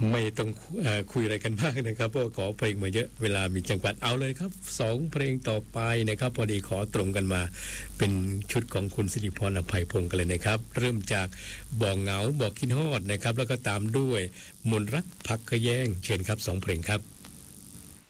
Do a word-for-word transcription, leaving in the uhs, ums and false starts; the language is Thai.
ไม่ต้องเอ่อคุยอะไรกันมากนะครับเพราะว่าขอเพลงมาเยอะเวลามีจังหวัดเอาเลยครับสองเพลงต่อไปนะครับพอดีขอตรงกันมาเป็นชุดของคุณสิริพรอภัยพงศ์กันเลยนะครับเริ่มจากบ่อเหงาบ่อคิดฮอดนะครับแล้วก็ตามด้วยมนต์รักพักขะแยงเชิญครับสองเพลงครับ